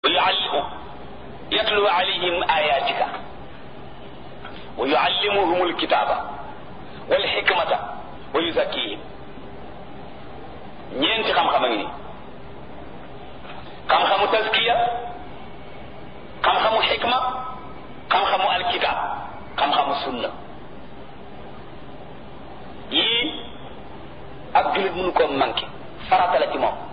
يتلو عليهم آياتك ويعلمهم الكتاب والحكمة ويزكيهم ñeenti xam-xam a ngi nii xam-xamu taskiya xam-xamu xikma xam-xamu alkitab xam-xamu sunna yii ab julit mënu ko manqué farata la ci moom